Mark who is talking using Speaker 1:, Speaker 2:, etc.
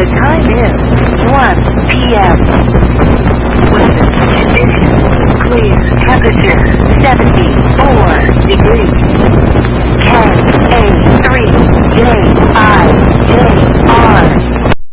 Speaker 1: The time is 1 p.m. Weather conditions clear. Temperature 70.